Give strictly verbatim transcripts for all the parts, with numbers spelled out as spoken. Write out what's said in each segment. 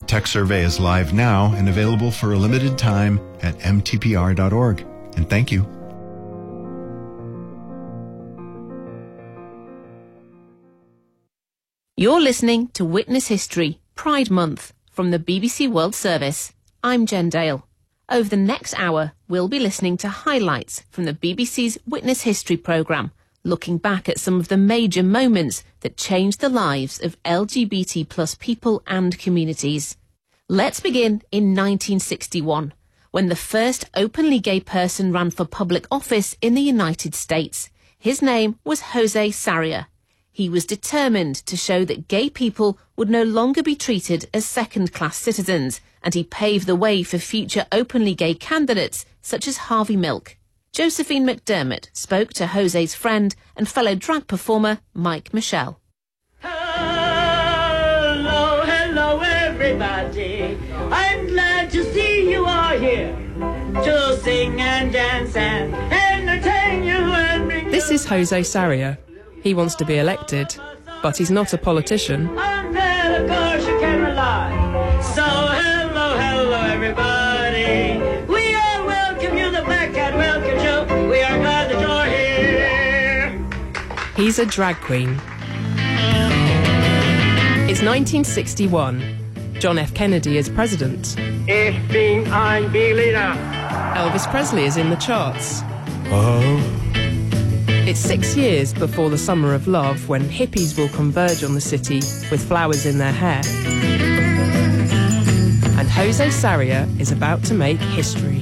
Tech Survey is live now and available for a limited time at m t p r dot org. And thank you. You're listening to Witness History, Pride Month, from the B B C World Service. I'm Jen Dale. Over the next hour, we'll be listening to highlights from the B B C's Witness History programme, looking back at some of the major moments that changed the lives of L G B T plus people and communities. Let's begin in nineteen sixty-one, when the first openly gay person ran for public office in the United States. His name was Jose Sarria. He was determined to show that gay people would no longer be treated as second-class citizens, and he paved the way for future openly gay candidates such as Harvey Milk. Josephine McDermott spoke to Jose's friend and fellow drag performer Mike Michelle. Hello, hello everybody. I'm glad to see you all here to sing and dance and entertain you and bring This is Jose Sarria. He wants to be elected, but he's not a politician. On that, of course, you can rely. So hello, hello everybody. We all welcome you, the Black Cat welcomes you. We are glad that you're here. He's a drag queen. It's nineteen sixty-one. John F. Kennedy is president. Ich bin ein Berliner. Elvis Presley is in the charts. Oh. It's six years before the Summer of Love, when hippies will converge on the city with flowers in their hair. And Jose Sarria is about to make history.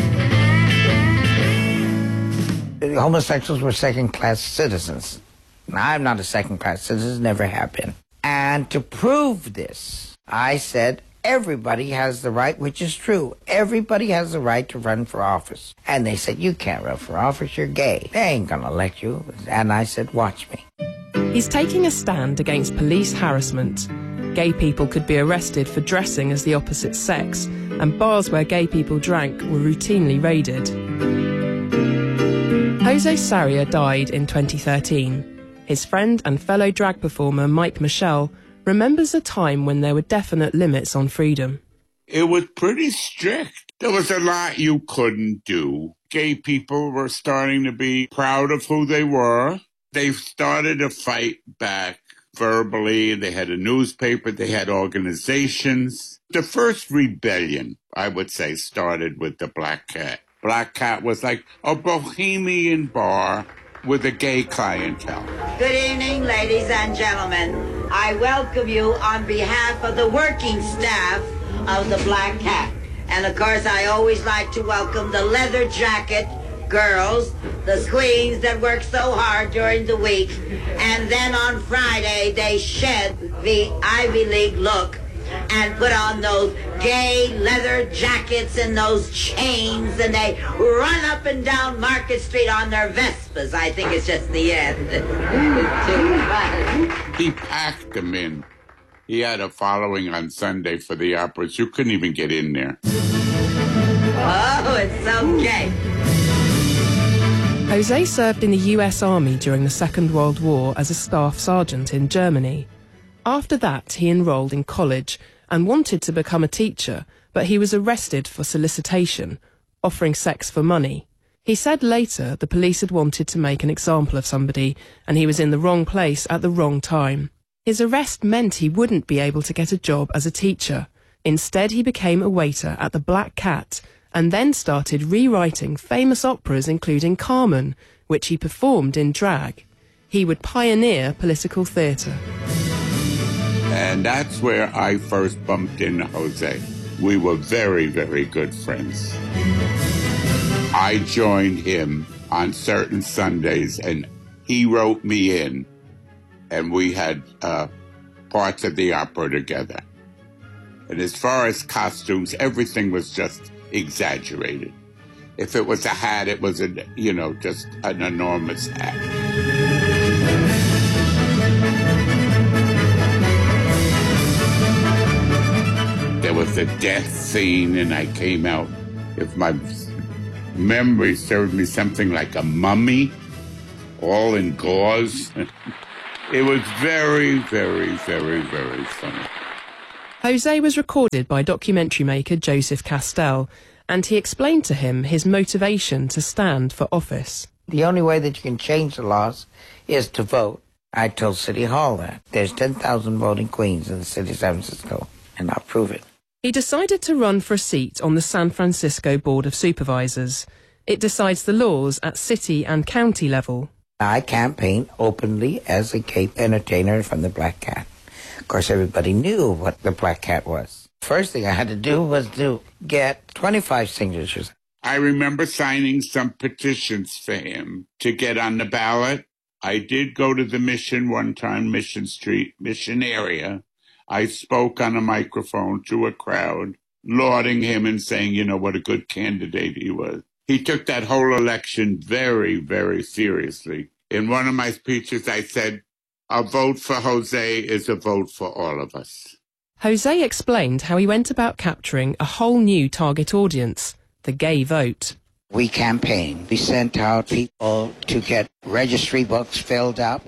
Homosexuals were second-class citizens. Now, I'm not a second-class citizen, never have been. And to prove this, I said, everybody has the right, which is true. Everybody has the right to run for office. And they said, you can't run for office, you're gay. They ain't gonna elect you. And I said, watch me. He's taking a stand against police harassment. Gay people could be arrested for dressing as the opposite sex, and bars where gay people drank were routinely raided. Jose Sarria died in twenty thirteen. His friend and fellow drag performer Mike Michelle remembers a time when there were definite limits on freedom. It was pretty strict. There was a lot you couldn't do. Gay people were starting to be proud of who they were. They started to fight back verbally. They had a newspaper. They had organizations. The first rebellion, I would say, started with the Black Cat. Black Cat was like a bohemian bar with a gay clientele. Good evening, ladies and gentlemen. I welcome you on behalf of the working staff of the Black Cat. And of course, I always like to welcome the leather jacket girls, the queens that work so hard during the week. And then on Friday, they shed the Ivy League look and put on those gay leather jackets and those chains, and they run up and down Market Street on their Vespas. I think it's just the end. He packed them in. He had a following on Sunday for the operas. You couldn't even get in there. Oh, it's so gay. Jose served in the U S Army during the Second World War as a staff sergeant in Germany. After that, he enrolled in college and wanted to become a teacher, but he was arrested for solicitation, offering sex for money. He said later the police had wanted to make an example of somebody, and he was in the wrong place at the wrong time. His arrest meant he wouldn't be able to get a job as a teacher. Instead, he became a waiter at the Black Cat, and then started rewriting famous operas including Carmen, which he performed in drag. He would pioneer political theatre. And that's where I first bumped into Jose. We were very, very good friends. I joined him on certain Sundays, and he wrote me in, and we had uh, parts of the opera together. And as far as costumes, everything was just exaggerated. If it was a hat, it was, a, you know, just an enormous hat. There was a death scene, and I came out, if my memory served me, something like a mummy, all in gauze. It was very, very, very, very funny. Jose was recorded by documentary maker Joseph Castell, and he explained to him his motivation to stand for office. The only way that you can change the laws is to vote. I told City Hall that. There's ten thousand voting queens in the city of San Francisco, and I'll prove it. He decided to run for a seat on the San Francisco Board of Supervisors. It decides the laws at city and county level. I campaigned openly as a gay entertainer from the Black Cat. Of course, everybody knew what the Black Cat was. First thing I had to do was to get twenty-five signatures. I remember signing some petitions for him to get on the ballot. I did go to the Mission one time, Mission Street, Mission area. I spoke on a microphone to a crowd, lauding him and saying, you know, what a good candidate he was. He took that whole election very, very seriously. In one of my speeches, I said, a vote for Jose is a vote for all of us. Jose explained how he went about capturing a whole new target audience, the gay vote. We campaigned. We sent out people to get registry books filled up.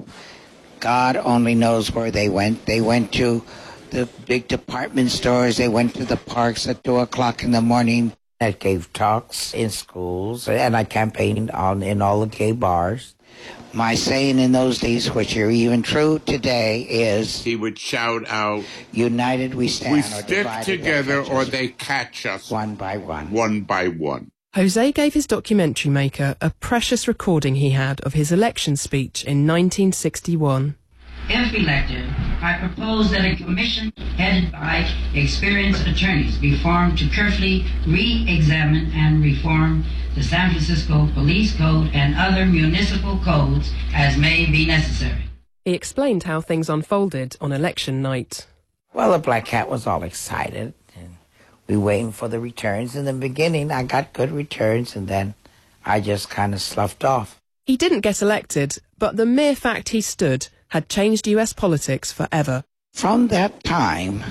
God only knows where they went. They went to the big department stores. They went to the parks at two o'clock in the morning. I gave talks in schools, and I campaigned on in all the gay bars. My saying in those days, which are even true today, is... He would shout out... United we stand, we or stick together, or they catch us. One by one. One by one. Jose gave his documentary maker a precious recording he had of his election speech in nineteen sixty-one. If elected, I propose that a commission headed by experienced attorneys be formed to carefully re-examine and reform the San Francisco Police Code and other municipal codes as may be necessary. He explained how things unfolded on election night. Well, the Black Cat was all excited, and we were waiting for the returns. In the beginning, I got good returns, and then I just kind of sloughed off. He didn't get elected, but the mere fact he stood had changed U S politics forever. From that time,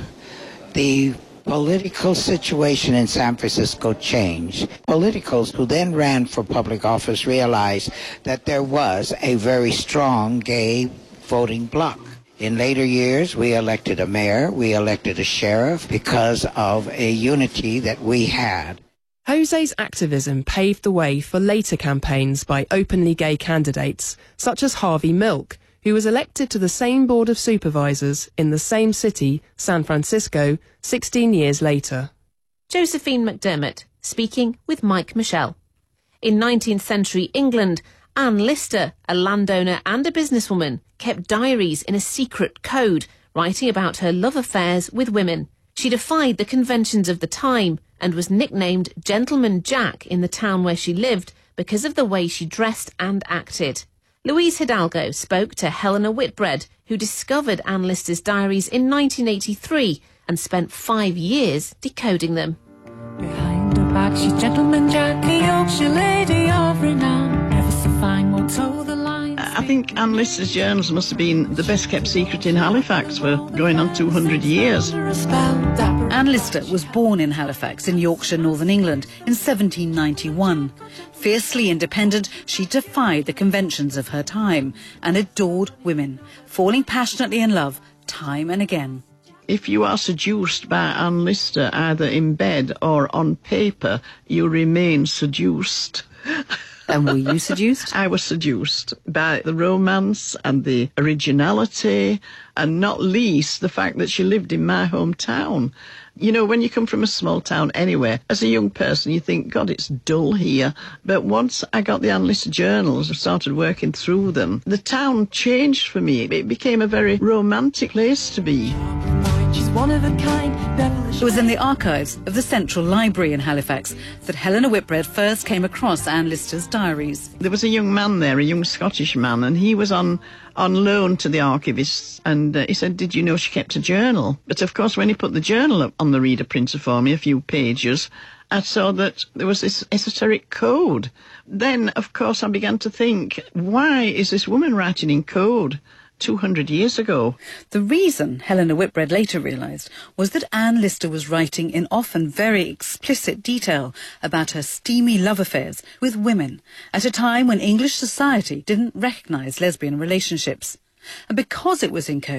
the political situation in San Francisco changed. Politicals who then ran for public office realized that there was a very strong gay voting bloc. In later years, we elected a mayor, we elected a sheriff because of a unity that we had. Jose's activism paved the way for later campaigns by openly gay candidates, such as Harvey Milk, who was elected to the same Board of Supervisors in the same city, San Francisco, sixteen years later. Josephine McDermott, speaking with Mike Michelle. In nineteenth century England, Anne Lister, a landowner and a businesswoman, kept diaries in a secret code, writing about her love affairs with women. She defied the conventions of the time and was nicknamed Gentleman Jack in the town where she lived because of the way she dressed and acted. Luis Hidalgo spoke to Helena Whitbread, who discovered Anne Lister's diaries in nineteen eighty-three and spent five years decoding them. Behind her back, she's Gentleman Jack, a Yorkshire lady of renown. Ever so fine, won't toe the line. I think Anne Lister's journals must have been the best kept secret in Halifax for going on two hundred years. Anne Lister was born in Halifax in Yorkshire, Northern England in seventeen ninety-one. Fiercely independent, she defied the conventions of her time and adored women, falling passionately in love time and again. If you are seduced by Anne Lister, either in bed or on paper, you remain seduced. And were you seduced? I was seduced by the romance and the originality, and not least the fact that she lived in my hometown. You know, when you come from a small town anywhere, as a young person, you think, God, it's dull here. But once I got the Anne Lister journals and started working through them, the town changed for me. It became a very romantic place to be. One of a kind, it was in the archives of the Central Library in Halifax that Helena Whitbread first came across Anne Lister's diaries. There was a young man there, a young Scottish man, and he was on, on loan to the archivists, and uh, he said, did you know she kept a journal? But of course, when he put the journal up on the reader printer for me, a few pages, I saw that there was this esoteric code. Then, of course, I began to think, why is this woman writing in code two hundred years ago? The reason, Helena Whitbread later realised, was that Anne Lister was writing in often very explicit detail about her steamy love affairs with women at a time when English society didn't recognise lesbian relationships. And because it was in code,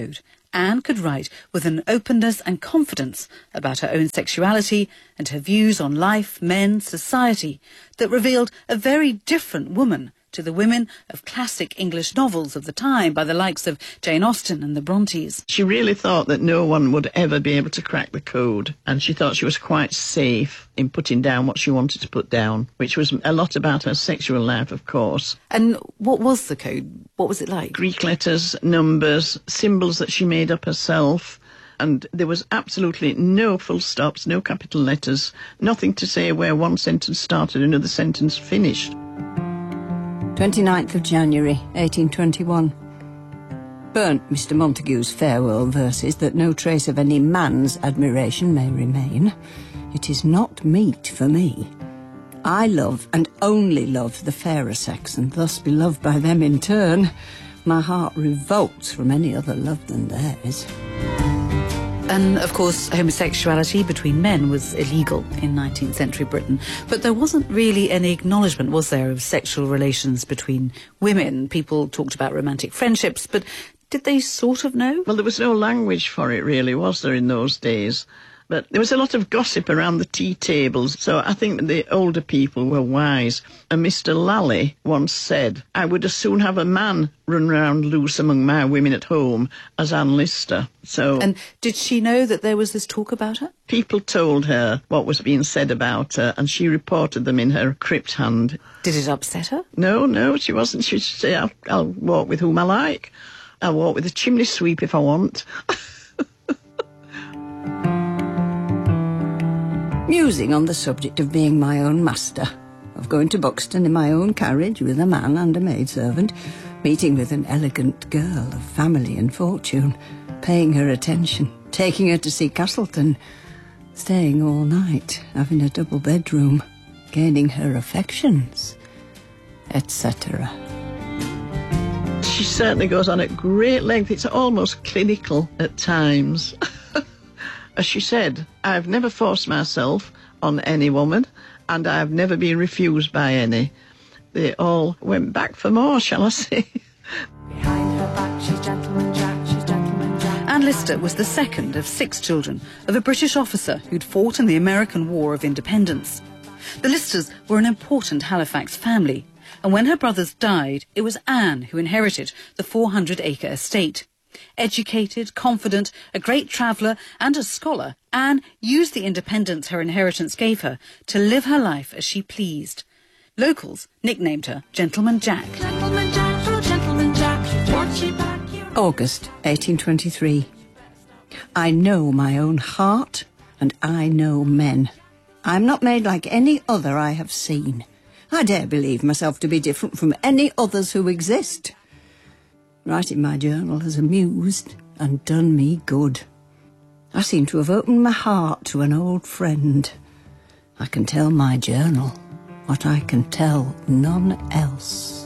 Anne could write with an openness and confidence about her own sexuality and her views on life, men, society, that revealed a very different woman to the women of classic English novels of the time by the likes of Jane Austen and the Brontes. She really thought that no one would ever be able to crack the code, and she thought she was quite safe in putting down what she wanted to put down, which was a lot about her sexual life, of course. And what was the code? What was it like? Greek letters, numbers, symbols that she made up herself. And there was absolutely no full stops, no capital letters, nothing to say where one sentence started, another sentence finished. twenty-ninth of January, eighteen twenty-one. Burnt Mister Montague's farewell verses that no trace of any man's admiration may remain. It is not meet for me. I love and only love the fairer sex, and thus be loved by them in turn. My heart revolts from any other love than theirs. And, of course, homosexuality between men was illegal in nineteenth century Britain. But there wasn't really any acknowledgement, was there, of sexual relations between women? People talked about romantic friendships, but did they sort of know? Well, there was no language for it, really, was there, in those days? But there was a lot of gossip around the tea tables, so I think the older people were wise. And Mister Lally once said, I would as soon have a man run round loose among my women at home as Anne Lister. So, and did she know that there was this talk about her? People told her what was being said about her, and she reported them in her crypt hand. Did it upset her? No, no, she wasn't. She'd say, I'll, I'll walk with whom I like. I'll walk with a chimney sweep if I want. Musing on the subject of being my own master, of going to Buxton in my own carriage with a man and a maidservant, meeting with an elegant girl of family and fortune, paying her attention, taking her to see Castleton, staying all night, having a double bedroom, gaining her affections, et cetera. She certainly goes on at great length. It's almost clinical at times. As she said, I've never forced myself on any woman, and I've never been refused by any. They all went back for more, shall I say. Behind her back, she's Gentleman Jack, she's Gentleman Jack. Anne Lister was the second of six children of a British officer who'd fought in the American War of Independence. The Listers were an important Halifax family, and when her brothers died, it was Anne who inherited the four hundred acre estate. Educated, confident, a great traveller and a scholar, Anne used the independence her inheritance gave her to live her life as she pleased. Locals nicknamed her Gentleman Jack. Gentleman Jack, oh Gentleman Jack, watch your back. August eighteen twenty-three. I know my own heart, and I know men. I'm not made like any other I have seen. I dare believe myself to be different from any others who exist. Writing my journal has amused and done me good. I seem to have opened my heart to an old friend. I can tell my journal what I can tell none else.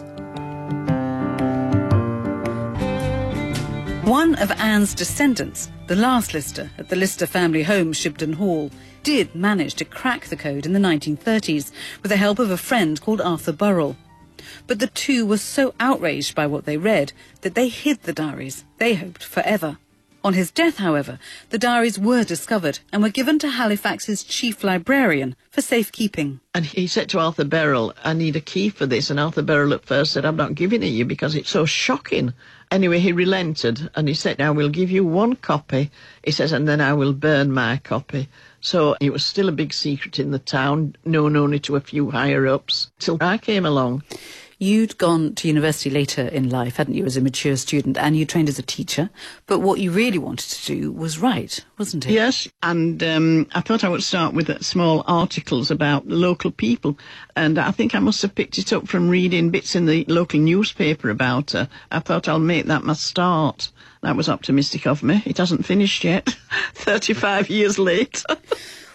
One of Anne's descendants, the last Lister at the Lister family home, Shibden Hall, did manage to crack the code in the nineteen thirties with the help of a friend called Arthur Burrell. But the two were so outraged by what they read that they hid the diaries, they hoped, forever. On his death, however, the diaries were discovered and were given to Halifax's chief librarian for safekeeping. And he said to Arthur Burrell, I need a key for this. And Arthur Burrell at first said, I'm not giving it you because it's so shocking. Anyway, he relented and he said, I will give you one copy. He says, and then I will burn my copy. So it was still a big secret in the town, known only to a few higher-ups, till I came along. You'd gone to university later in life, hadn't you, as a mature student, and you trained as a teacher. But what you really wanted to do was write, wasn't it? Yes, and um, I thought I would start with small articles about local people. And I think I must have picked it up from reading bits in the local newspaper about her. I thought I'll make that my start. That was optimistic of me. It hasn't finished yet, thirty-five years later.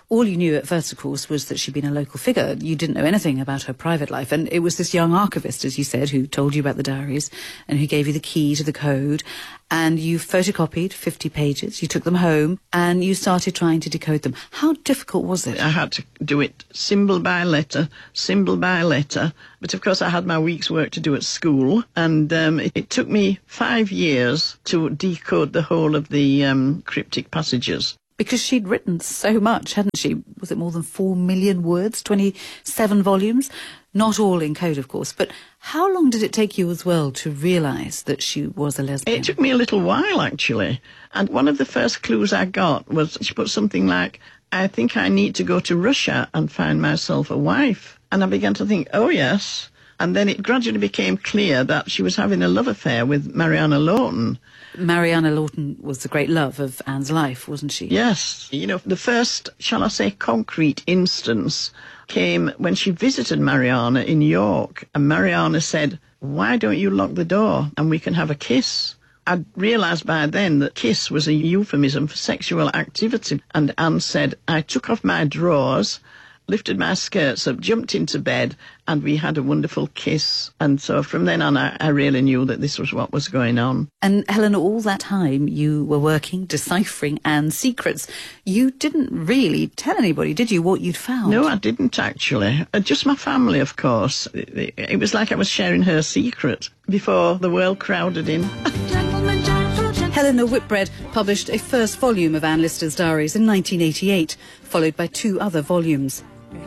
All you knew at first, of course, was that she'd been a local figure. You didn't know anything about her private life. And it was this young archivist, as you said, who told you about the diaries and who gave you the key to the code. And you photocopied fifty pages, you took them home, and you started trying to decode them. How difficult was it? I had to do it symbol by letter, symbol by letter. But of course I had my week's work to do at school, and um, it, it took me five years to decode the whole of the um, cryptic passages. Because she'd written so much, hadn't she? Was it more than four million words, twenty-seven volumes? Not all in code, of course. But how long did it take you as well to realise that she was a lesbian? It took me a little while, actually. And one of the first clues I got was she put something like, I think I need to go to Russia and find myself a wife. And I began to think, oh, yes. And then it gradually became clear that she was having a love affair with Mariana Lawton. Mariana Lawton was the great love of Anne's life, wasn't she? Yes. You know, the first, shall I say, concrete instance came when she visited Mariana in York. And Mariana said, why don't you lock the door and we can have a kiss? I realised by then that kiss was a euphemism for sexual activity. And Anne said, I took off my drawers, lifted my skirts up, jumped into bed, and we had a wonderful kiss. And so from then on, I, I really knew that this was what was going on. And Helen, all that time you were working, deciphering Anne's secrets. You didn't really tell anybody, did you, what you'd found? No, I didn't actually. Uh, just my family, of course. It, it was like I was sharing her secret before the world crowded in. Helena Whitbread published a first volume of Anne Lister's diaries in nineteen eighty-eight, followed by two other volumes.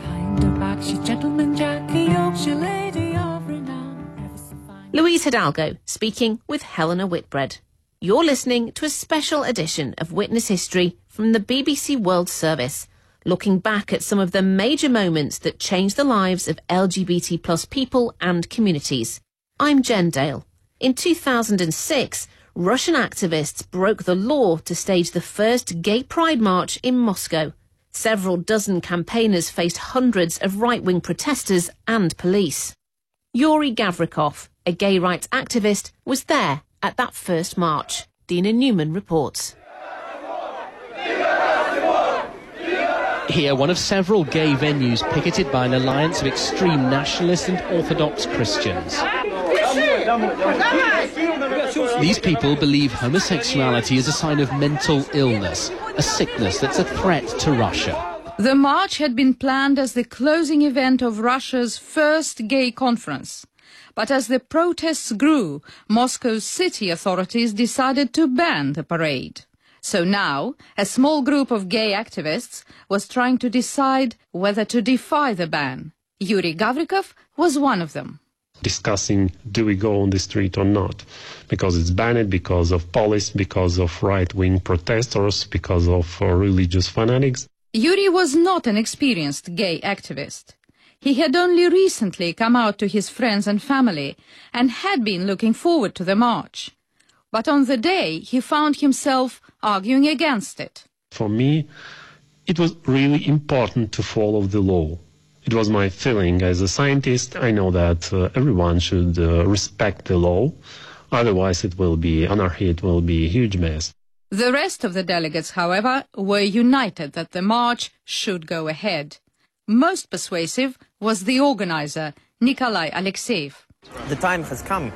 Louise Hidalgo speaking with Helena Whitbread. You're listening to a special edition of Witness History from the B B C World Service, looking back at some of the major moments that changed the lives of L G B T plus people and communities. I'm Jen Dale. In two thousand six, Russian activists broke the law to stage the first gay pride march in Moscow. Several dozen campaigners faced hundreds of right-wing protesters and police. Yuri Gavrikov, a gay rights activist, was there at that first march. Dina Newman reports. Here, one of several gay venues picketed by an alliance of extreme nationalist and Orthodox Christians. These people believe homosexuality is a sign of mental illness, a sickness that's a threat to Russia. The march had been planned as the closing event of Russia's first gay conference. But as the protests grew, Moscow's city authorities decided to ban the parade. So now, a small group of gay activists was trying to decide whether to defy the ban. Yuri Gavrikov was one of them. Discussing, do we go on the street or not? Because it's banned, because of police, because of right-wing protesters, because of uh, religious fanatics. Yuri was not an experienced gay activist. He had only recently come out to his friends and family and had been looking forward to the march. But on the day, he found himself arguing against it. For me, it was really important to follow the law. It was my feeling as a scientist. I know that uh, everyone should uh, respect the law. Otherwise, it will be anarchy, it will be a huge mess. The rest of the delegates, however, were united that the march should go ahead. Most persuasive was the organizer, Nikolai Alexeyev. The time has come.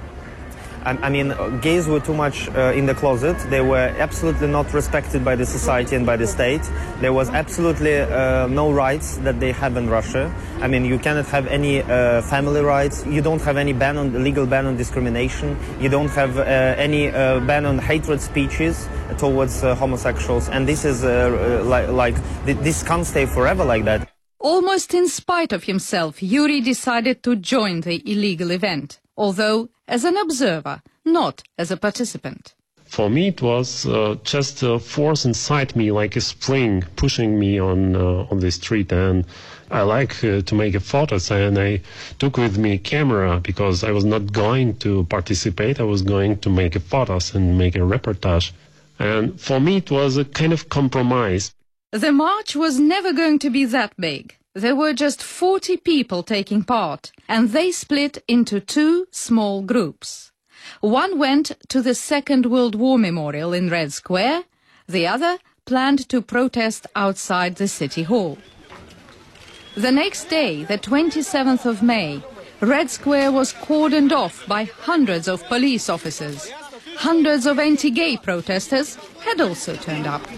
I, I mean, gays were too much uh, in the closet. They were absolutely not respected by the society and by the state. There was absolutely uh, no rights that they have in Russia. I mean, you cannot have any uh, family rights. You don't have any ban on legal ban on discrimination. You don't have uh, any uh, ban on hatred speeches towards uh, homosexuals. And this is uh, like, like this can't stay forever like that. Almost in spite of himself, Yuri decided to join the illegal event, although as an observer, not as a participant. For me, it was uh, just a force inside me, like a spring pushing me on uh, on the street. And I like uh, to make photos, and I took with me a camera because I was not going to participate. I was going to make photos and make a reportage. And for me, it was a kind of compromise. The march was never going to be that big. There were just forty people taking part, and they split into two small groups. One went to the Second World War Memorial in Red Square, the other planned to protest outside the city hall. The next day, the twenty-seventh of May, Red Square was cordoned off by hundreds of police officers. Hundreds of anti-gay protesters had also turned up.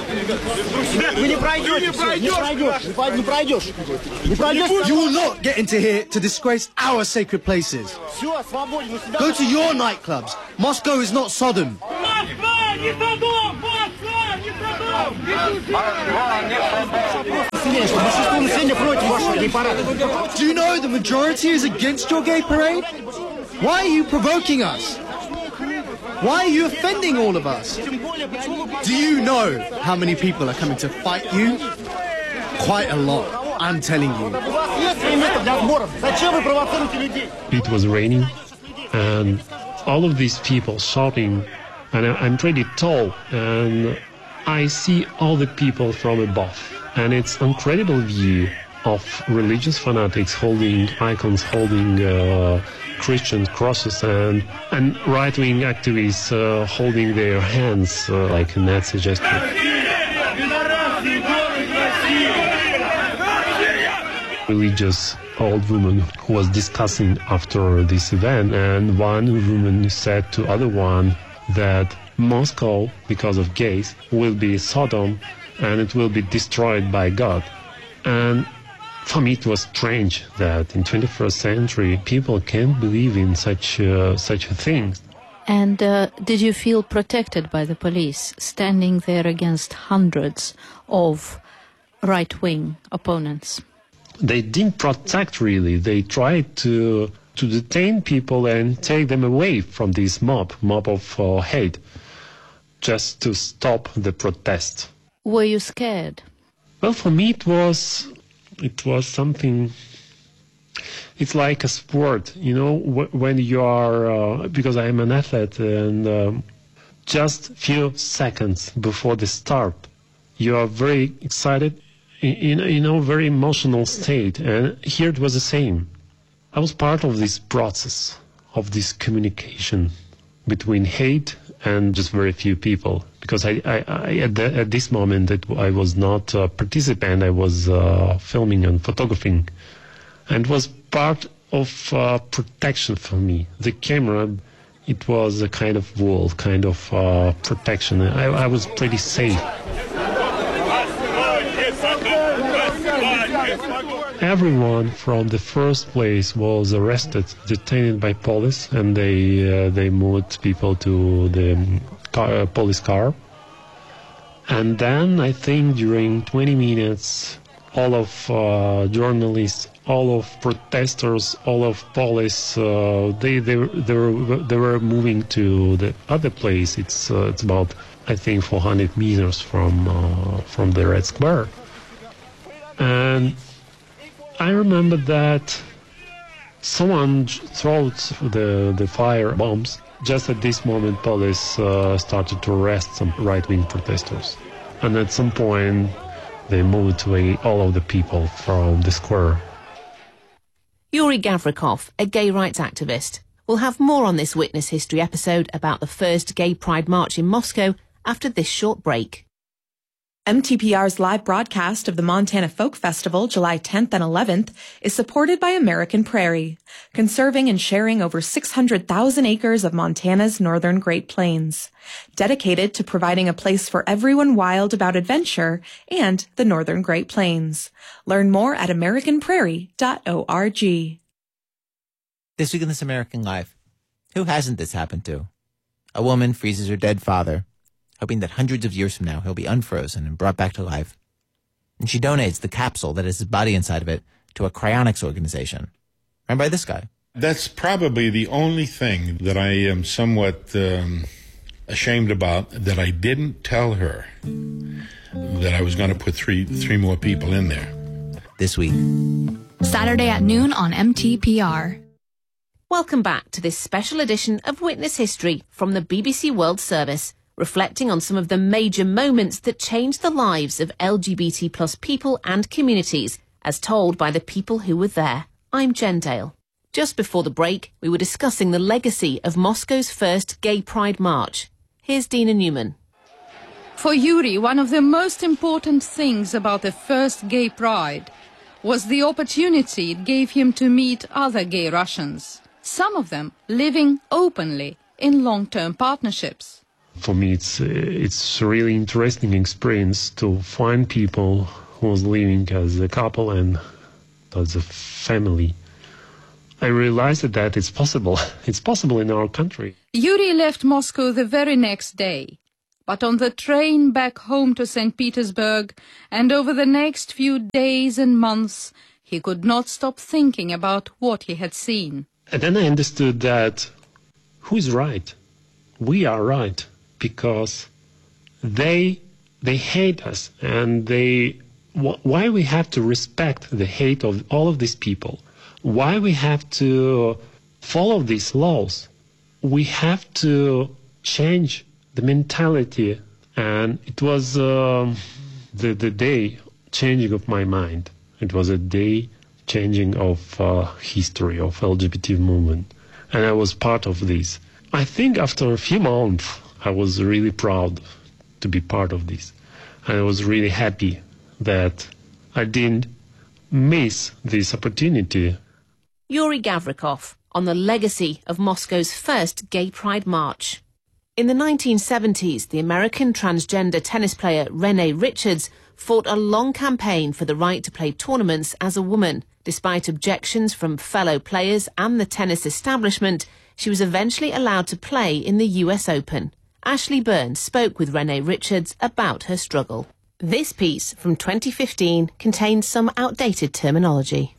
You will not get into here to disgrace our sacred places. Go to your nightclubs. Moscow is not Sodom. Do you know the majority is against your gay parade? Why are you provoking us? Why are you offending all of us? Do you know how many people are coming to fight you? Quite a lot, I'm telling you. It was raining, and all of these people shouting, and I'm pretty tall, and I see all the people from above, and it's an incredible view of religious fanatics holding icons, holding uh, Christian crosses, and, and right-wing activists uh, holding their hands uh, like a Nazi gesture. Religious old woman who was discussing after this event, and one woman said to other one that Moscow, because of gays, will be Sodom and it will be destroyed by God. And for me it was strange that in twenty-first century people can't believe in such uh, such things. And uh, did you feel protected by the police standing there against hundreds of right-wing opponents? They didn't protect really. They tried to to detain people and take them away from this mob, mob of uh, hate, just to stop the protest. Were you scared? Well, for me it was it was something. It's like a sport, you know, when you are, uh, because I am an athlete, and um, just few seconds before the start, you are very excited, in, in a very emotional state, and here it was the same. I was part of this process, of this communication between hate and just very few people, because I, I, I at, the, at this moment that I was not a participant, I was uh, filming and photographing, and it was part of uh, protection for me. The camera, it was a kind of wall, kind of uh, protection. I, I was pretty safe. Everyone from the first place was arrested, detained by police, and they uh, they moved people to the car, uh, police car. And then I think during twenty minutes, all of uh, journalists, all of protesters, all of police, uh, they they they were they were moving to the other place. It's uh, it's about I think four hundred meters from uh, from the Red Square. And I remember that someone threw the the fire bombs. Just at this moment, police uh, started to arrest some right-wing protesters, and at some point, they moved away all of the people from the square. Yuri Gavrikov, a gay rights activist. We'll have more on this Witness History episode about the first Gay Pride March in Moscow after this short break. M T P R's live broadcast of the Montana Folk Festival, July tenth and eleventh, is supported by American Prairie, conserving and sharing over six hundred thousand acres of Montana's northern Great Plains, dedicated to providing a place for everyone wild about adventure and the northern Great Plains. Learn more at american prairie dot org. This week in This American Life, who hasn't this happened to? A woman freezes her dead father, hoping that hundreds of years from now he'll be unfrozen and brought back to life. And she donates the capsule that has his body inside of it to a cryonics organization, run by this guy. That's probably the only thing that I am somewhat um, ashamed about, that I didn't tell her that I was going to put three three more people in there. This week. Saturday at noon on M T P R. Welcome back to this special edition of Witness History from the B B C World Service, reflecting on some of the major moments that changed the lives of L G B T plus people and communities, as told by the people who were there. I'm Jen Dale. Just before the break, we were discussing the legacy of Moscow's first Gay Pride March. Here's Dina Newman. For Yuri, one of the most important things about the first gay pride was the opportunity it gave him to meet other gay Russians, some of them living openly in long-term partnerships. For me, it's it's a really interesting experience to find people who was living as a couple and as a family. I realized that it's possible. It's possible in our country. Yuri left Moscow the very next day. But on the train back home to Saint Petersburg, and over the next few days and months, he could not stop thinking about what he had seen. And then I understood that who is right? We are right, because they they hate us, and they wh- why we have to respect the hate of all of these people? Why we have to follow these laws? We have to change the mentality, and it was uh, the the day changing of my mind. It was a day changing of uh, history of L G B T movement, and I was part of this. I think after a few months, I was really proud to be part of this. I was really happy that I didn't miss this opportunity. Yuri Gavrikov on the legacy of Moscow's first Gay Pride March. In the nineteen seventies, the American transgender tennis player Renee Richards fought a long campaign for the right to play tournaments as a woman. Despite objections from fellow players and the tennis establishment, she was eventually allowed to play in the U S Open. Ashley Burns spoke with Renee Richards about her struggle. This piece from twenty fifteen contains some outdated terminology.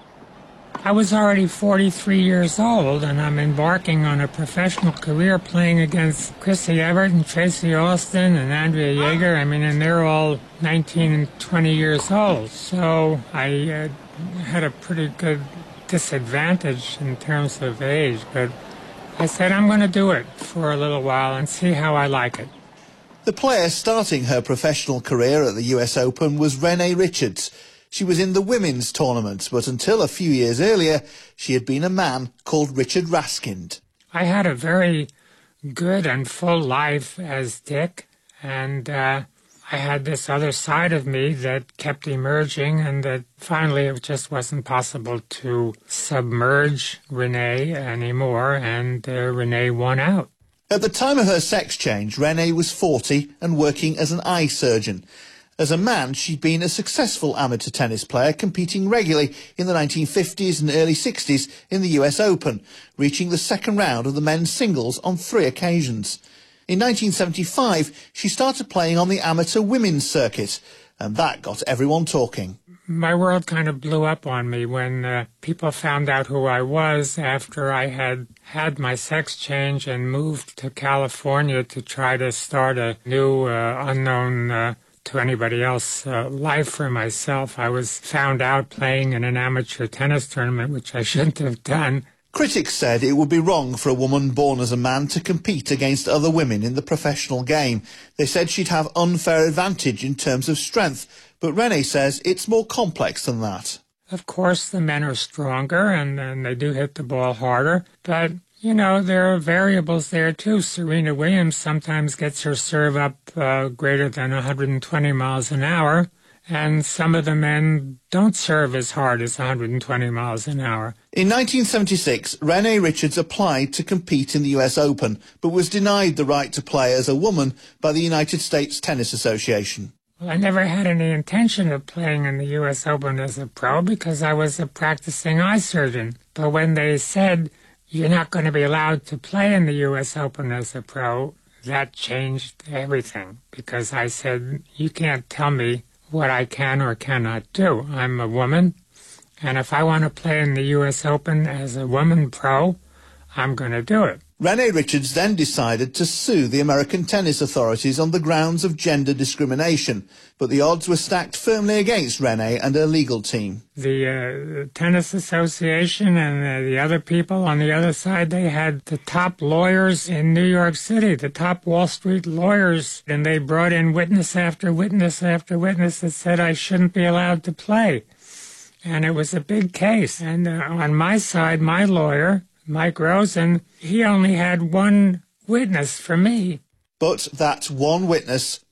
I was already forty-three years old, and I'm embarking on a professional career playing against Chrissy Everett and Tracy Austin and Andrea Jaeger. I mean, and they're all nineteen and twenty years old. So I uh, had a pretty good disadvantage in terms of age, but I said I'm going to do it for a little while and see how I like it. The player starting her professional career at the U S Open was Renee Richards. She was in the women's tournament, but until a few years earlier, she had been a man called Richard Raskind. I had a very good and full life as Dick, and uh, I had this other side of me that kept emerging, and that finally it just wasn't possible to submerge Renee anymore, and uh, Renee won out. At the time of her sex change, Renee was forty and working as an eye surgeon. As a man, she'd been a successful amateur tennis player, competing regularly in the nineteen fifties and early sixties in the U S Open, reaching the second round of the men's singles on three occasions. In nineteen seventy-five, she started playing on the amateur women's circuit, and that got everyone talking. My world kind of blew up on me when uh, people found out who I was after I had had my sex change and moved to California to try to start a new uh, unknown uh, to anybody else uh, life for myself. I was found out playing in an amateur tennis tournament, which I shouldn't have done. Critics said it would be wrong for a woman born as a man to compete against other women in the professional game. They said she'd have unfair advantage in terms of strength, but Renee says it's more complex than that. Of course, the men are stronger and, and they do hit the ball harder, but you know, there are variables there, too. Serena Williams sometimes gets her serve up uh, greater than one hundred twenty miles an hour, and some of the men don't serve as hard as one hundred twenty miles an hour. In nineteen seventy-six, Renee Richards applied to compete in the U S Open, but was denied the right to play as a woman by the United States Tennis Association. Well, I never had any intention of playing in the U S Open as a pro because I was a practicing eye surgeon. But when they said you're not going to be allowed to play in the U S Open as a pro, that changed everything, because I said, you can't tell me what I can or cannot do. I'm a woman, and if I want to play in the U S Open as a woman pro, I'm going to do it. Renee Richards then decided to sue the American tennis authorities on the grounds of gender discrimination, but the odds were stacked firmly against Renee and her legal team. The uh, Tennis Association and uh, the other people on the other side, they had the top lawyers in New York City, the top Wall Street lawyers, and they brought in witness after witness after witness that said I shouldn't be allowed to play. And it was a big case. And uh, on my side, my lawyer, Mike Rosen, he only had one witness for me. But that one witness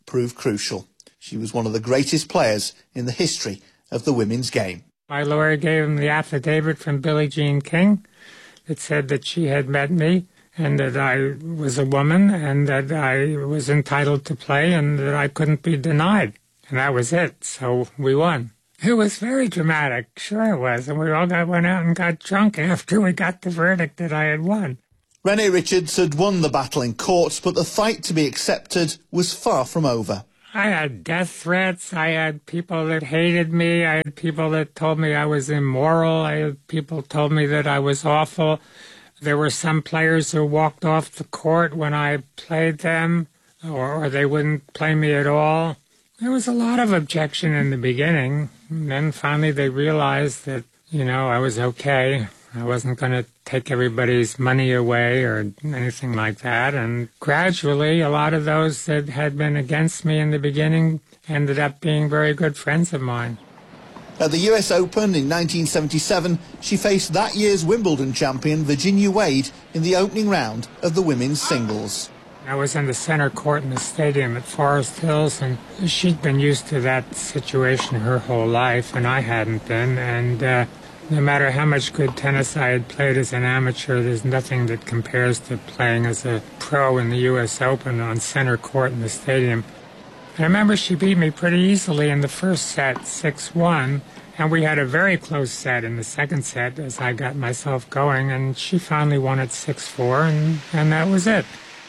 proved crucial. She was one of the greatest players in the history of the women's game. My lawyer gave him the affidavit from Billie Jean King that said that she had met me and that I was a woman and that I was entitled to play and that I couldn't be denied. And that was it. So we won. It was very dramatic. Sure it was. And we all got went out and got drunk after we got the verdict that I had won. Renee Richards had won the battle in court, but the fight to be accepted was far from over. I had death threats. I had people that hated me. I had people that told me I was immoral. I had people told me that I was awful. There were some players who walked off the court when I played them, or, or they wouldn't play me at all. There was a lot of objection in the beginning. And then finally they realized that, you know, I was okay. I wasn't going to take everybody's money away or anything like that. And gradually, a lot of those that had been against me in the beginning ended up being very good friends of mine. At the U S Open in nineteen seventy-seven, she faced that year's Wimbledon champion Virginia Wade in the opening round of the women's singles. I was in the center court in the stadium at Forest Hills, and she'd been used to that situation her whole life, and I hadn't been. And uh, no matter how much good tennis I had played as an amateur, there's nothing that compares to playing as a pro in the U S Open on center court in the stadium. I remember she beat me pretty easily in the first set, six one, and we had a very close set in the second set as I got myself going, and she finally won at six four, and, and that was it.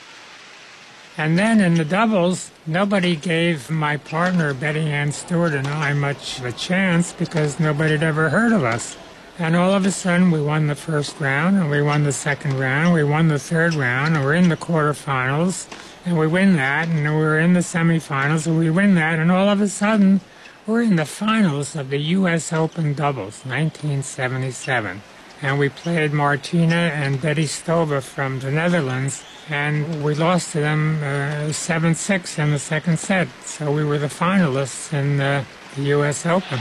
And then in the doubles, nobody gave my partner, Betty Ann Stewart, and I much of a chance because nobody had ever heard of us. And all of a sudden, we won the first round, and we won the second round, we won the third round, and we're in the quarterfinals, and we win that, and we're in the semifinals, and we win that, and all of a sudden, we're in the finals of the U S Open doubles, nineteen seventy-seven. And we played Martina and Betty Stova from the Netherlands, and we lost to them uh, seven six in the second set. So we were the finalists in uh, the U S Open.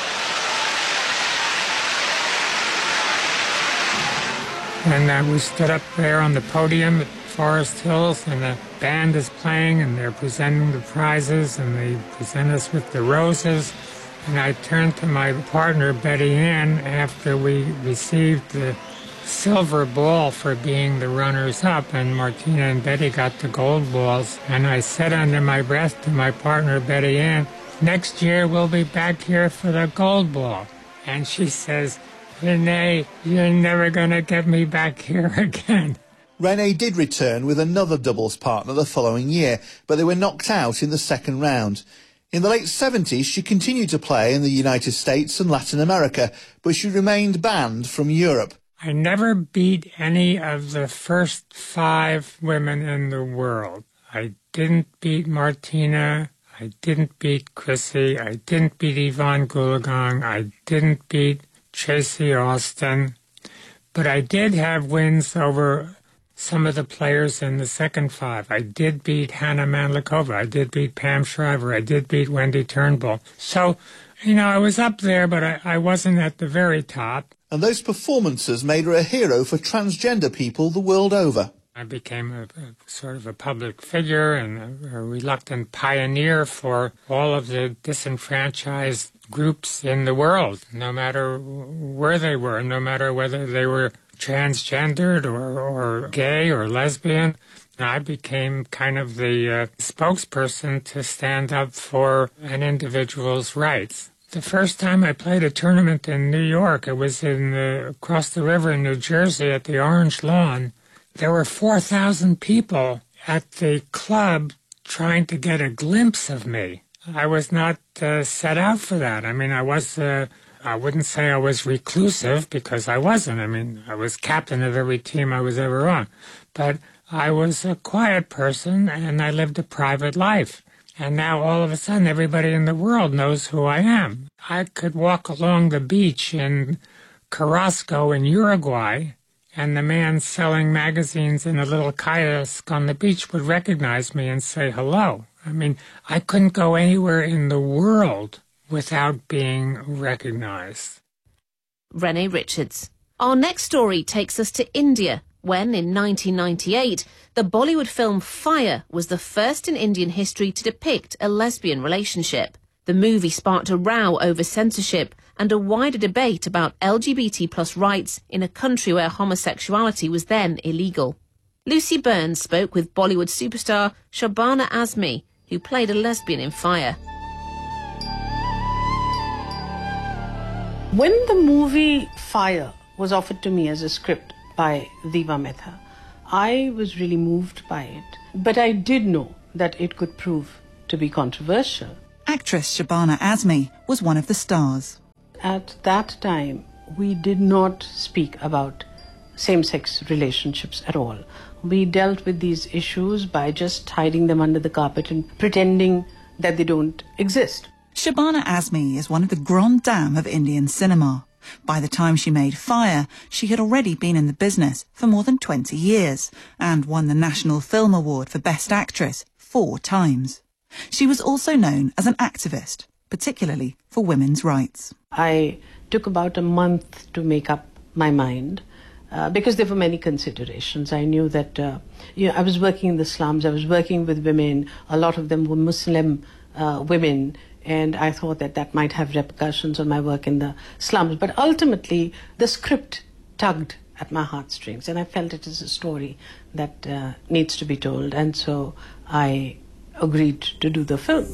And uh, we stood up there on the podium at Forest Hills, and the band is playing, and they're presenting the prizes, and they present us with the roses. And I turned to my partner, Betty Ann, after we received the silver ball for being the runners-up, and Martina and Betty got the gold balls. And I said under my breath to my partner, Betty Ann, next year we'll be back here for the gold ball. And she says, Renee, you're never going to get me back here again. Renee did return with another doubles partner the following year, but they were knocked out in the second round. In the late seventies, she continued to play in the United States and Latin America, but she remained banned from Europe. I never beat any of the first five women in the world. I didn't beat Martina. I didn't beat Chrissy. I didn't beat Yvonne Goolagong. I didn't beat Tracy Austin. But I did have wins over some of the players in the second five. I did beat Hannah Mandlikova. I did beat Pam Shriver. I did beat Wendy Turnbull. So, you know, I was up there, but I, I wasn't at the very top. And those performances made her a hero for transgender people the world over. I became a, a sort of a public figure and a, a reluctant pioneer for all of the disenfranchised groups in the world, no matter where they were, no matter whether they were transgendered or, or gay or lesbian. I became kind of the uh, spokesperson to stand up for an individual's rights. The first time I played a tournament in New York, it was in uh, across the river in New Jersey at the Orange Lawn. There were four thousand people at the club trying to get a glimpse of me. I was not uh, set out for that. I mean, I was... Uh, I wouldn't say I was reclusive, because I wasn't. I mean, I was captain of every team I was ever on. But I was a quiet person, and I lived a private life. And now, all of a sudden, everybody in the world knows who I am. I could walk along the beach in Carrasco in Uruguay, and the man selling magazines in a little kiosk on the beach would recognize me and say hello. I mean, I couldn't go anywhere in the world without being recognized. Renee Richards. Our next story takes us to India, when, in nineteen ninety-eight, the Bollywood film Fire was the first in Indian history to depict a lesbian relationship. The movie sparked a row over censorship and a wider debate about L G B T plus rights in a country where homosexuality was then illegal. Lucy Burns spoke with Bollywood superstar Shabana Azmi, who played a lesbian in Fire. When the movie Fire was offered to me as a script by Diva Mehta, I was really moved by it. But I did know that it could prove to be controversial. Actress Shabana Azmi was one of the stars. At that time, we did not speak about same-sex relationships at all. We dealt with these issues by just hiding them under the carpet and pretending that they don't exist. Shabana Azmi is one of the grandes dames of Indian cinema. By the time she made Fire, she had already been in the business for more than twenty years and won the National Film Award for Best Actress four times. She was also known as an activist, particularly for women's rights. I took about a month to make up my mind uh, because there were many considerations. I knew that uh, you know, I was working in the slums, I was working with women, a lot of them were Muslim uh, women, and I thought that that might have repercussions on my work in the slums. But ultimately, the script tugged at my heartstrings, and I felt it is a story that uh, needs to be told, and so I agreed to do the film.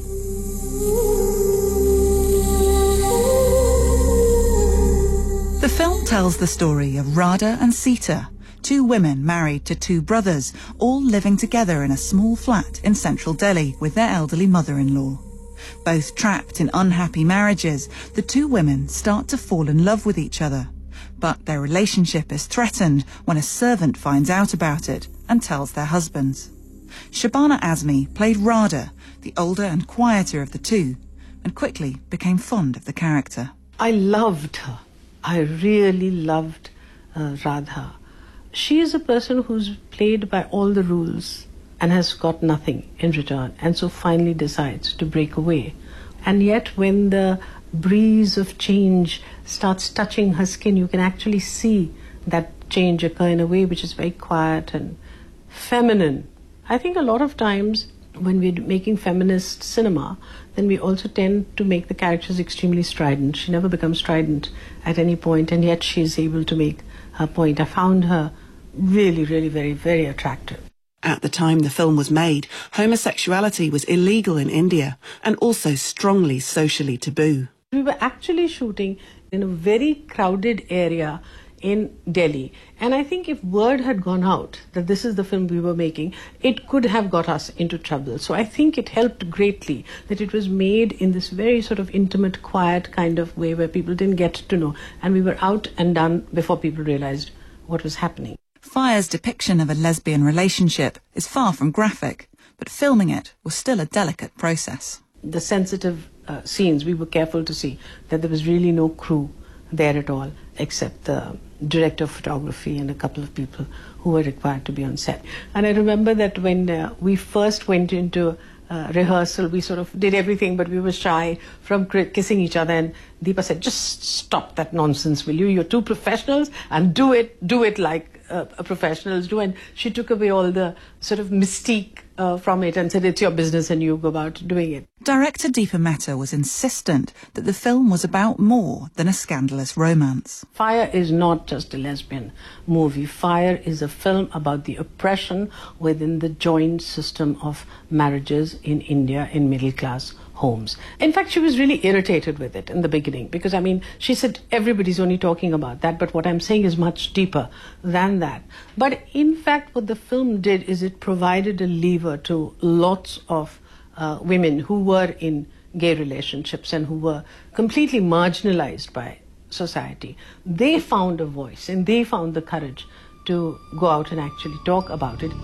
The film tells the story of Radha and Sita, two women married to two brothers, all living together in a small flat in central Delhi with their elderly mother-in-law. Both trapped in unhappy marriages, the two women start to fall in love with each other. But their relationship is threatened when a servant finds out about it and tells their husbands. Shabana Azmi played Radha, the older and quieter of the two, and quickly became fond of the character. I loved her. I really loved uh, Radha. She is a person who's played by all the rules and has got nothing in return, and so finally decides to break away. And yet when the breeze of change starts touching her skin, you can actually see that change occur in a way which is very quiet and feminine. I think a lot of times when we're making feminist cinema, then we also tend to make the characters extremely strident. She never becomes strident at any point, and yet she is able to make her point. I found her really, really very, very attractive. At the time the film was made, homosexuality was illegal in India and also strongly socially taboo. We were actually shooting in a very crowded area in Delhi, and I think if word had gone out that this is the film we were making, it could have got us into trouble. So I think it helped greatly that it was made in this very sort of intimate, quiet kind of way where people didn't get to know, and we were out and done before people realized what was happening. Fire's depiction of a lesbian relationship is far from graphic, but filming it was still a delicate process. The sensitive uh, scenes, we were careful to see that there was really no crew there at all, except the director of photography and a couple of people who were required to be on set. And I remember that when uh, we first went into uh, rehearsal, we sort of did everything, but we were shy from kissing each other, and Deepa said, just stop that nonsense, will you? You're two professionals, and do it, do it like uh, professionals do. And she took away all the sort of mystique uh, from it and said, it's your business and you go about doing it. Director Deepa Mehta was insistent that the film was about more than a scandalous romance. Fire is not just a lesbian movie. Fire is a film about the oppression within the joint system of marriages in India in middle-class homes. In fact, she was really irritated with it in the beginning because, I mean, she said everybody's only talking about that, but what I'm saying is much deeper than that. But in fact, what the film did is it provided a lever to lots of uh, women who were in gay relationships and who were completely marginalized by society. They found a voice and they found the courage to go out and actually talk about it.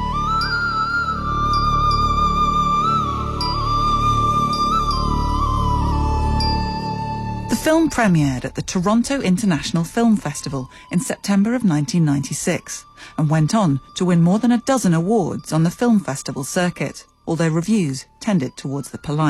The film premiered at the Toronto International Film Festival in September of nineteen ninety-six and went on to win more than a dozen awards on the film festival circuit, although reviews tended towards the polite.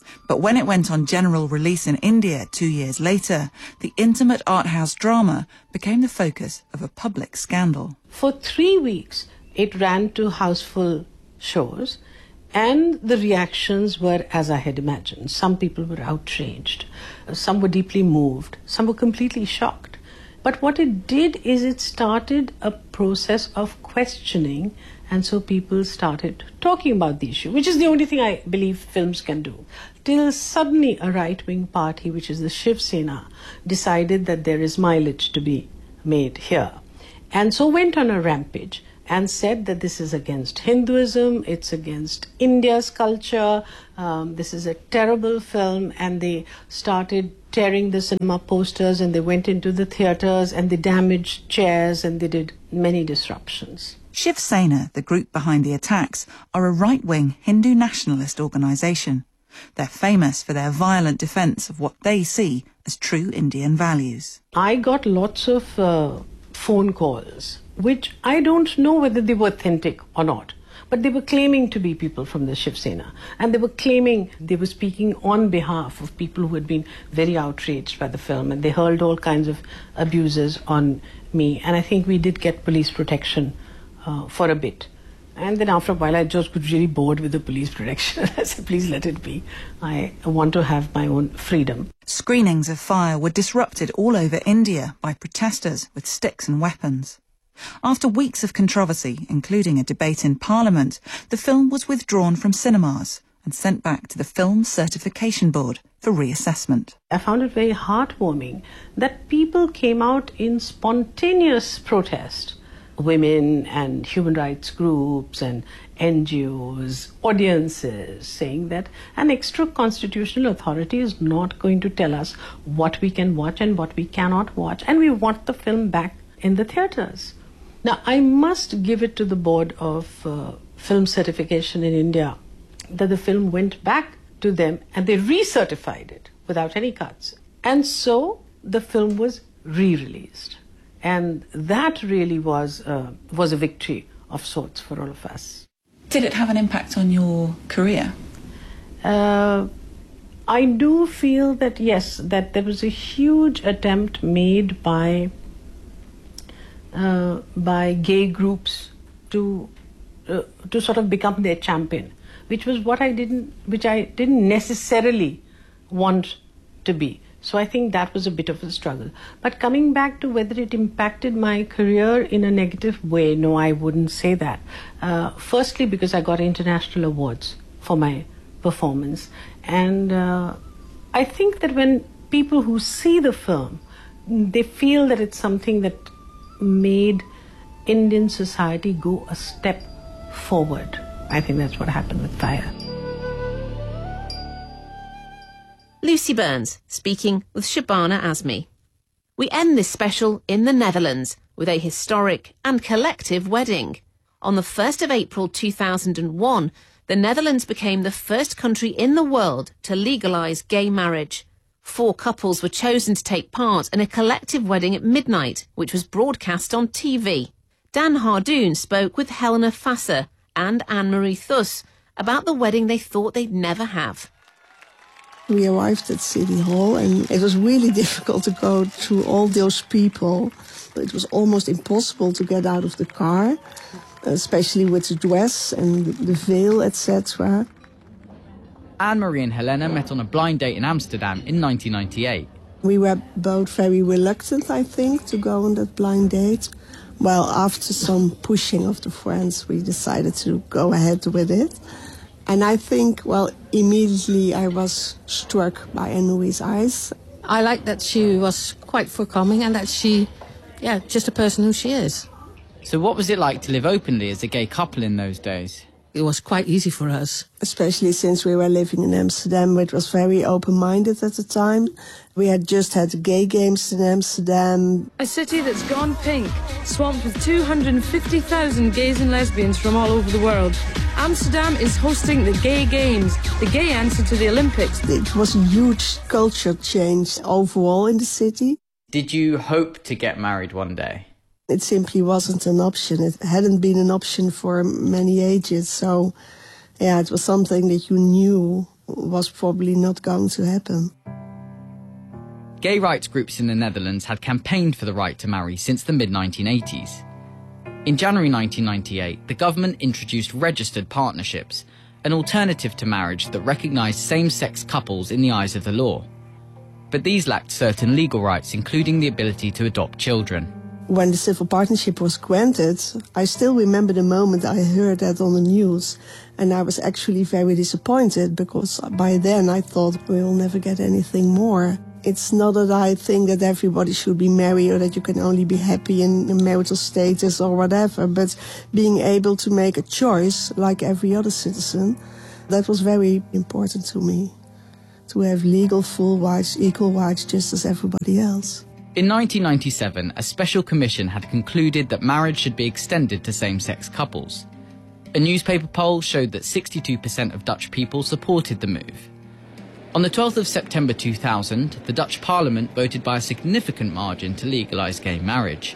But when it went on general release in India two years later, the intimate art house drama became the focus of a public scandal. For three weeks, it ran to houseful shows, and the reactions were as I had imagined. Some people were outraged, some were deeply moved, some were completely shocked. But what it did is it started a process of questioning, and so people started talking about the issue, which is the only thing I believe films can do. Till suddenly a right-wing party, which is the Shiv Sena, decided that there is mileage to be made here. And so went on a rampage and said that this is against Hinduism, it's against India's culture, um, this is a terrible film, and they started tearing the cinema posters, and they went into the theatres, and they damaged chairs, and they did many disruptions. Shiv Sena, the group behind the attacks, are a right-wing Hindu nationalist organisation. They're famous for their violent defence of what they see as true Indian values. I got lots of uh, phone calls, which I don't know whether they were authentic or not, but they were claiming to be people from the Shiv Sena, and they were claiming they were speaking on behalf of people who had been very outraged by the film, and they hurled all kinds of abuses on me, and I think we did get police protection uh, for a bit. And then after a while I just got really bored with the police protection. I said, please let it be. I want to have my own freedom. Screenings of Fire were disrupted all over India by protesters with sticks and weapons. After weeks of controversy, including a debate in Parliament, the film was withdrawn from cinemas and sent back to the Film Certification Board for reassessment. I found it very heartwarming that people came out in spontaneous protest. Women and human rights groups and N G Os, audiences, saying that an extra constitutional authority is not going to tell us what we can watch and what we cannot watch, and we want the film back in the theatres. Now, I must give it to the Board of uh, Film Certification in India that the film went back to them and they recertified it without any cuts. And so the film was re-released. And that really was, uh, was a victory of sorts for all of us. Did it have an impact on your career? Uh, I do feel that, yes, that there was a huge attempt made by uh, by gay groups to uh, to sort of become their champion, which was what I didn't, which I didn't necessarily want to be. So I think that was a bit of a struggle. But coming back to whether it impacted my career in a negative way, no, I wouldn't say that. Uh, firstly, because I got international awards for my performance. And uh, I think that when people who see the film, they feel that it's something that made Indian society go a step forward. I think that's what happened with Fire. Lucy Burns speaking with Shabana Azmi. We end this special in the Netherlands with a historic and collective wedding. On the first of April two thousand one, the Netherlands became the first country in the world to legalise gay marriage. Four couples were chosen to take part in a collective wedding at midnight, which was broadcast on T V. Dan Hardoon spoke with Helena Fasser and Anne-Marie Thus about the wedding they thought they'd never have. We arrived at City Hall and it was really difficult to go through all those people. It was almost impossible to get out of the car, especially with the dress and the veil, et cetera. Anne-Marie and Helena met on a blind date in Amsterdam in nineteen ninety-eight. We were both very reluctant, I think, to go on that blind date. Well, after some pushing of the friends, we decided to go ahead with it. And I think, well, immediately I was struck by Anne-Marie's eyes. I like that she was quite forthcoming and that she, yeah, just a person who she is. So what was it like to live openly as a gay couple in those days? It was quite easy for us. Especially since we were living in Amsterdam, which was very open-minded at the time. We had just had gay games in Amsterdam. A city that's gone pink, swamped with two hundred fifty thousand gays and lesbians from all over the world. Amsterdam is hosting the Gay Games, the gay answer to the Olympics. It was a huge culture change overall in the city. Did you hope to get married one day? It simply wasn't an option. It hadn't been an option for many ages. So, yeah, it was something that you knew was probably not going to happen. Gay rights groups in the Netherlands had campaigned for the right to marry since the mid nineteen eighties. In January nineteen ninety-eight, the government introduced registered partnerships, an alternative to marriage that recognised same-sex couples in the eyes of the law. But these lacked certain legal rights, including the ability to adopt children. When the civil partnership was granted, I still remember the moment I heard that on the news, and I was actually very disappointed because by then I thought we'll never get anything more. It's not that I think that everybody should be married or that you can only be happy in, in marital status or whatever, but being able to make a choice like every other citizen, that was very important to me. To have legal full rights, equal rights, just as everybody else. In nineteen ninety-seven, a special commission had concluded that marriage should be extended to same-sex couples. A newspaper poll showed that sixty-two percent of Dutch people supported the move. On the twelfth of September two thousand, the Dutch Parliament voted by a significant margin to legalise gay marriage.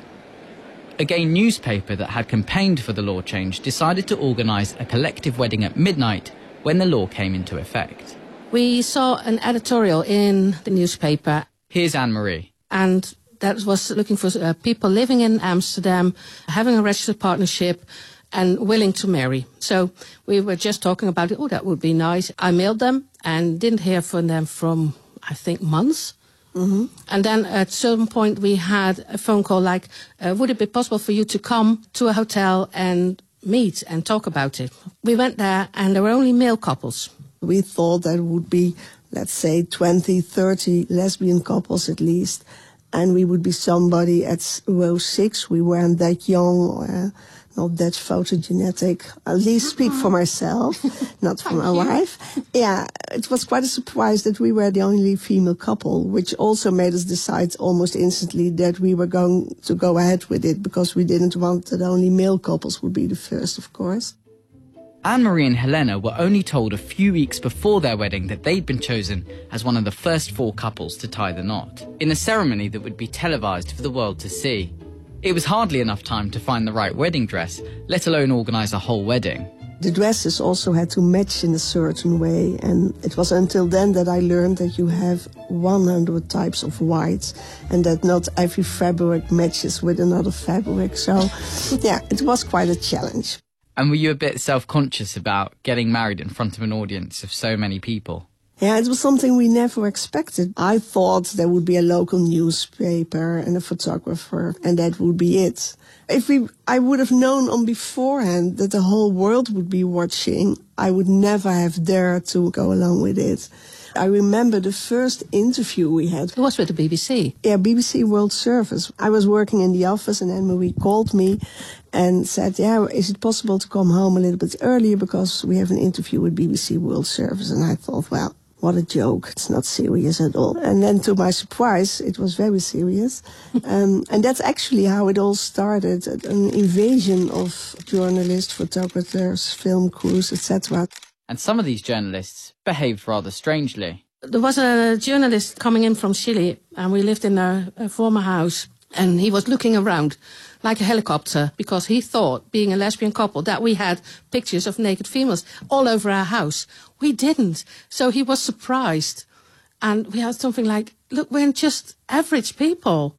A gay newspaper that had campaigned for the law change decided to organise a collective wedding at midnight when the law came into effect. We saw an editorial in the newspaper. Here's Anne-Marie. And that was looking for uh, people living in Amsterdam, having a registered partnership and willing to marry. So we were just talking about it. Oh, that would be nice. I mailed them and didn't hear from them from, I think, months. Mm-hmm. And then at some point we had a phone call like, uh, would it be possible for you to come to a hotel and meet and talk about it? We went there and there were only male couples. We thought there would be, let's say, twenty, thirty lesbian couples at least. And we would be somebody at row six. We weren't that young, uh, not that photogenetic. At least speak for myself, not for my wife. Yeah, it was quite a surprise that we were the only female couple, which also made us decide almost instantly that we were going to go ahead with it because we didn't want that only male couples would be the first, of course. Anne-Marie and Helena were only told a few weeks before their wedding that they'd been chosen as one of the first four couples to tie the knot, in a ceremony that would be televised for the world to see. It was hardly enough time to find the right wedding dress, let alone organise a whole wedding. The dresses also had to match in a certain way, and it was until then that I learned that you have one hundred types of whites and that not every fabric matches with another fabric. So, yeah, it was quite a challenge. And were you a bit self-conscious about getting married in front of an audience of so many people? Yeah, it was something we never expected. I thought there would be a local newspaper and a photographer, and that would be it. If we, I would have known on beforehand that the whole world would be watching, I would never have dared to go along with it. I remember the first interview we had. It was with the B B C. Yeah, B B C World Service. I was working in the office and Anne-Marie called me and said, yeah, is it possible to come home a little bit earlier because we have an interview with B B C World Service? And I thought, well, what a joke. It's not serious at all. And then to my surprise, it was very serious. um, and that's actually how it all started, an invasion of journalists, photographers, film crews, et cetera. And some of these journalists behaved rather strangely. There was a journalist coming in from Chile, and we lived in a, a former house, and he was looking around like a helicopter because he thought, being a lesbian couple, that we had pictures of naked females all over our house. We didn't. So he was surprised. And we had something like, look, we're just average people.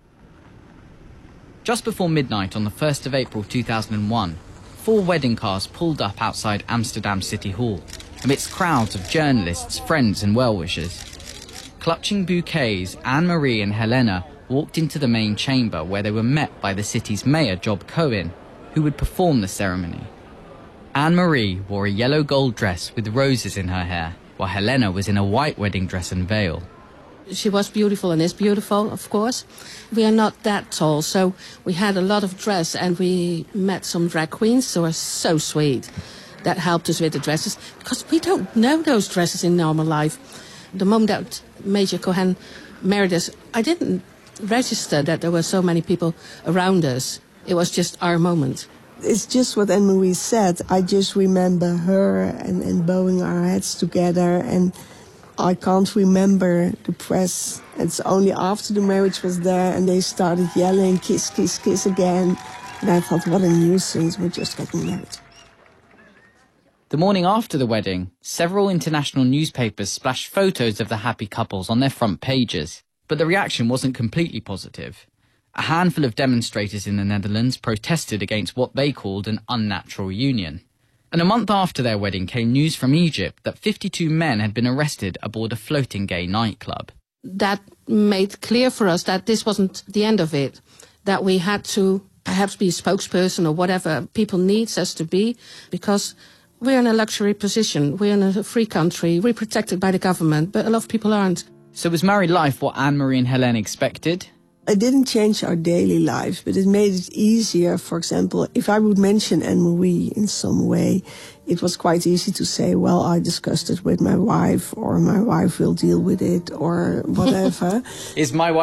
Just before midnight on the first of April two thousand one, four wedding cars pulled up outside Amsterdam City Hall, amidst crowds of journalists, friends and well-wishers. Clutching bouquets, Anne-Marie and Helena walked into the main chamber where they were met by the city's mayor, Job Cohen, who would perform the ceremony. Anne-Marie wore a yellow gold dress with roses in her hair, while Helena was in a white wedding dress and veil. She was beautiful and is beautiful, of course. We are not that tall, so we had a lot of dress and we met some drag queens who were so sweet. That helped us with the dresses, because we don't know those dresses in normal life. The moment that Major Cohen married us, I didn't register that there were so many people around us. It was just our moment. It's just what Anne-Marie said. I just remember her and, and bowing our heads together, and I can't remember the press. It's only after the marriage was there and they started yelling, kiss, kiss, kiss again. And I thought, what a nuisance, we're just getting married. The morning after the wedding, several international newspapers splashed photos of the happy couples on their front pages. But the reaction wasn't completely positive. A handful of demonstrators in the Netherlands protested against what they called an unnatural union. And a month after their wedding came news from Egypt that fifty-two men had been arrested aboard a floating gay nightclub. That made clear for us that this wasn't the end of it, that we had to perhaps be a spokesperson or whatever people needs us to be, because we're in a luxury position, we're in a free country, we're protected by the government, but a lot of people aren't. So was married life what Anne-Marie and Helene expected? It didn't change our daily lives, but it made it easier. For example, if I would mention Anne-Marie in some way, it was quite easy to say, well, I discussed it with my wife, or my wife will deal with it, or whatever. Is my wife